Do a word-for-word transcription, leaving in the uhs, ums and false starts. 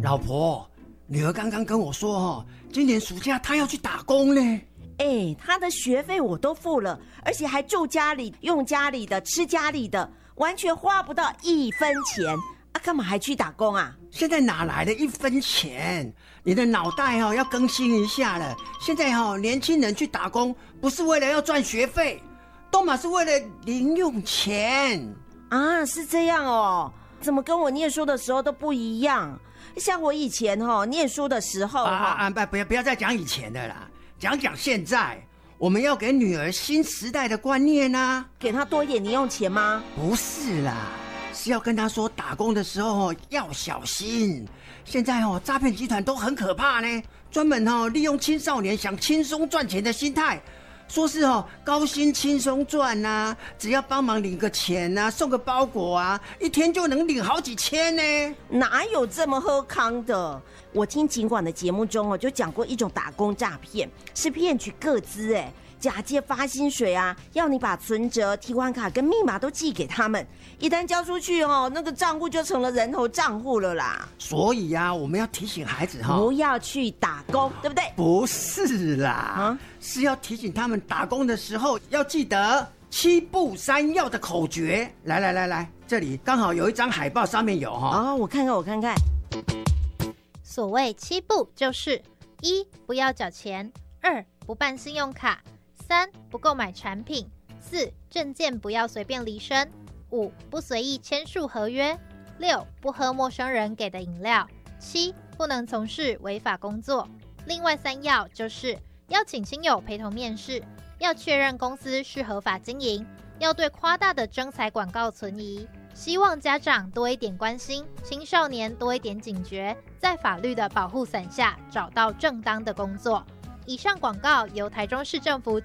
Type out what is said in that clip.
老婆，女儿刚刚跟我说哦，今年暑假她要去打工呢。 哎，她的学费我都付了，而且还住家里，用家里的，吃家里的，完全花不到一分钱啊！干嘛还去打工啊？ 现在哪来的一分钱？你的脑袋哦要更新一下了。现在哦，年轻人去打工不是为了要赚学费，都嘛是为了零用钱啊！是这样哦，怎么跟我念书的时候都不一样？像我以前哦念书的时候啊啊！不不要不要再讲以前的啦，讲讲现在。我们要给女儿新时代的观念啊， 给她多一点零用钱吗？ 不是啦，是要跟她说打工的时候要小心。现在哦，诈骗集团都很可怕呢，专门哦利用青少年想轻松赚钱的心态，说是哦高薪轻松赚啊，只要帮忙领个钱啊，送个包裹啊，一天就能领好几千呢。 哪有这么喝康的？我听警管的节目中哦，就讲过一种打工诈骗，是骗取个资，哎，假借发薪水啊，要你把存折、提款卡跟密码都寄给他们，一旦交出去哦，那个账户就成了人头账户了啦。 所以啊，我们要提醒孩子哈， 不要去打工，对不对？ 不是啦，啊，是要提醒他们打工的时候要记得七不三要的口诀。来来来来，这里刚好有一张海报，上面有哈。 哦，我看看，我看看。 所谓七不，就是一不要缴钱，二不办信用卡，三不购买产品，四证件不要随便离身，五不随意签署合约，六不喝陌生人给的饮料，七不能从事违法工作。另外三要就是要请亲友陪同面试，要确认公司是合法经营，要对夸大的征才广告存疑。希望家长多一点关心，青少年多一点警觉，在法律的保护伞下找到正当的工作。以上广告由台中市政府